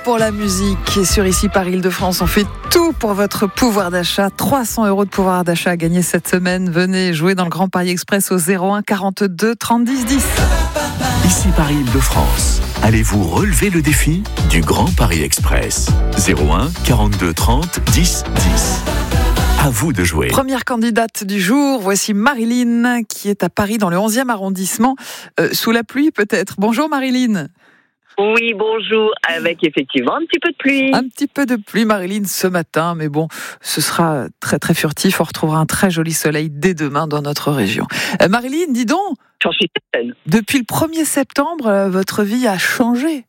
pour la musique. Et sur Ici par Île-de-France, on fait tout pour votre pouvoir d'achat. 300 € de pouvoir d'achat à gagner cette semaine. Venez jouer dans le Grand Paris Express au 01 42 30 10 10. Ici par Île-de-France. Allez-vous relever le défi du Grand Paris Express? 01 42 30 10 10. À vous de jouer. Première candidate du jour, voici Marilyn qui est à Paris dans le 11e arrondissement. Sous la pluie peut-être. Bonjour Marilyn. Oui, bonjour, avec effectivement un petit peu de pluie. Un petit peu de pluie, Marilyn, ce matin, mais bon, ce sera très très furtif. On retrouvera un très joli soleil dès demain dans notre région. Marilyn, dis donc, J'en suis certaine. depuis le 1er septembre, votre vie a changé.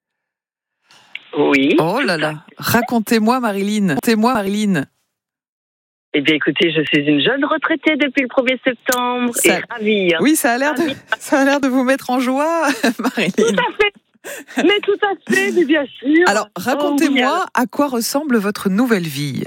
Oui. Oh là là, racontez-moi Marilyn. Eh bien, écoutez, je suis une jeune retraitée depuis le 1er septembre Ça- et ravie. Oui, ça a l'air de vous mettre en joie, Marilyn. Tout à fait. Mais tout à fait, mais bien sûr. Alors, racontez-moi Oh, oui, à quoi ressemble votre nouvelle vie.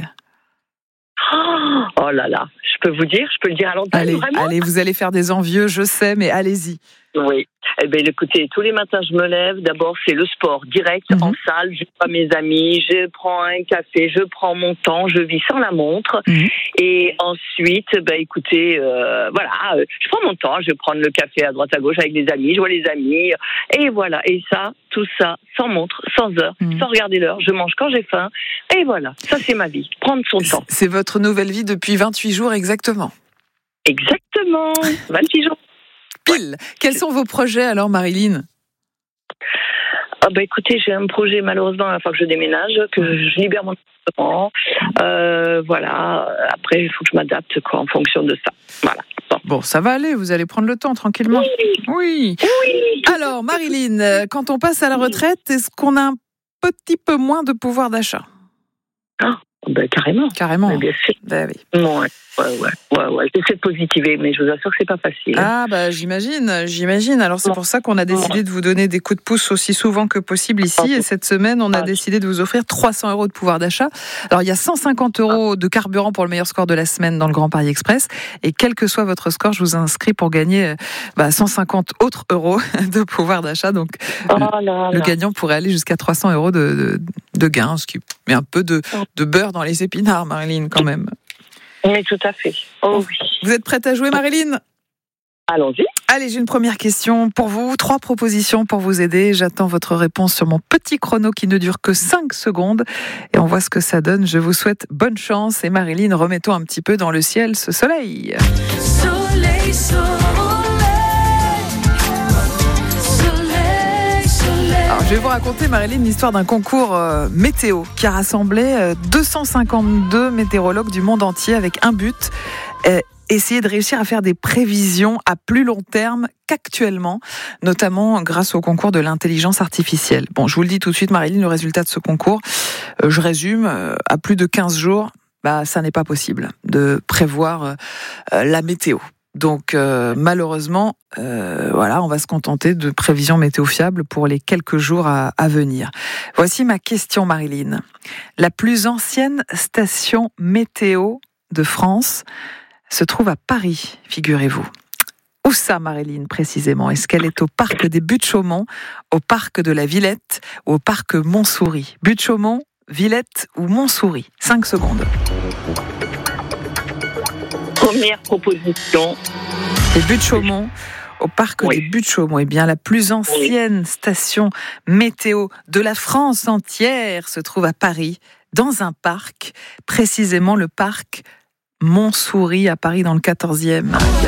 oh là là, je peux le dire à l'antenne, vraiment. Allez, vous allez faire des envieux, je sais, mais allez-y. Oui. Eh bien, écoutez, tous les matins, je me lève. D'abord, c'est le sport direct en salle. Je vois mes amis, je prends un café, je prends mon temps, je vis sans la montre. Et ensuite, écoutez, voilà, je prends mon temps, je vais prendre le café à droite à gauche avec les amis, je vois les amis. Et voilà. Et ça, tout ça, sans montre, sans heure, sans regarder l'heure. Je mange quand j'ai faim. Et voilà. Ça, c'est ma vie. Prendre son temps. C'est votre nouvelle vie depuis 28 jours exactement. Exactement. 28 jours. Pile. Quels sont vos projets alors, Marilyn ? Écoutez, j'ai un projet malheureusement à la fois que je déménage, que je libère mon appartement. Voilà. Après, il faut que je m'adapte en fonction de ça. Voilà. Bon, ça va aller, vous allez prendre le temps tranquillement. Oui. Alors, Marilyn, quand on passe à la retraite, est-ce qu'on a un petit peu moins de pouvoir d'achat ? Carrément. Carrément. Mais bien sûr. Oui. Ouais. J'essaie de positiver, mais je vous assure que c'est pas facile. J'imagine. Alors c'est pour ça qu'on a décidé de vous donner des coups de pouce aussi souvent que possible ici. Et cette semaine, on a décidé de vous offrir 300 € de pouvoir d'achat. Alors il y a 150 € de carburant pour le meilleur score de la semaine dans le Grand Paris Express. Et quel que soit votre score, je vous inscris pour gagner 150 autres euros de pouvoir d'achat. Donc le gagnant pourrait aller jusqu'à 300 € de gain, ce qui met un peu de beurre dans les épinards, Marilyn, quand même. Mais tout à fait. Oh oui. Vous êtes prête à jouer, Marilyn ? Allons-y. Allez, j'ai une première question pour vous. 3 propositions pour vous aider. J'attends votre réponse sur mon petit chrono qui ne dure que 5 secondes. Et on voit ce que ça donne. Je vous souhaite bonne chance. Et Marilyn, remettons un petit peu dans le ciel ce soleil. Soleil, soleil. Alors, je vais vous raconter, Marilyn, l'histoire d'un concours météo qui a rassemblé 252 météorologues du monde entier avec un but, essayer de réussir à faire des prévisions à plus long terme qu'actuellement, notamment grâce au concours de l'intelligence artificielle. Bon, je vous le dis tout de suite, Marilyn, le résultat de ce concours, je résume, à plus de 15 jours, ça n'est pas possible de prévoir la météo. Donc malheureusement, on va se contenter de prévisions météo fiables pour les quelques jours à venir. Voici ma question, Marilyn. La plus ancienne station météo de France se trouve à Paris, figurez-vous. Où ça, Marilyn, précisément ? Est-ce qu'elle est au parc des Buttes-Chaumont, au parc de la Villette ou au parc Montsouris ? Buttes-Chaumont, Villette ou Montsouris ? 5 secondes. Première proposition. Les Buttes-Chaumont, au parc des Buttes-Chaumont. Eh bien, la plus ancienne station météo de la France entière se trouve à Paris, dans un parc, précisément le parc Montsouris à Paris dans le 14e.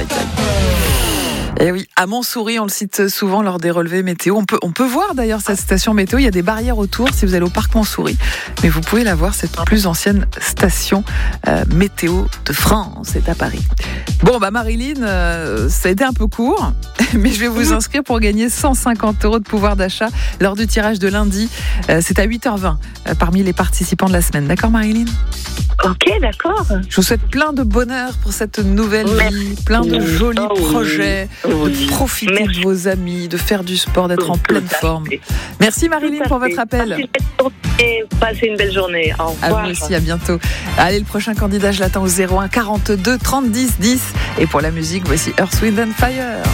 Et oui, à Montsouris, on le cite souvent lors des relevés météo. On peut voir d'ailleurs cette station météo. Il y a des barrières autour si vous allez au parc Montsouris. Mais vous pouvez la voir, cette plus ancienne station météo de France. C'est à Paris. Bon, Marilyn, ça a été un peu court. Mais je vais vous inscrire pour gagner 150 € de pouvoir d'achat lors du tirage de lundi. C'est à 8h20 parmi les participants de la semaine. D'accord, Marilyn ? Ok, d'accord. Je vous souhaite plein de bonheur pour cette nouvelle vie, plein de jolis projets, de profiter de vos amis, de faire du sport, d'être en pleine forme. Merci Marilyn pour votre appel. Passez une belle journée. Au revoir. À vous aussi, à bientôt. Allez, le prochain candidat, je l'attends au 01 42 30 10 10. Et pour la musique, voici Earth, Wind & Fire.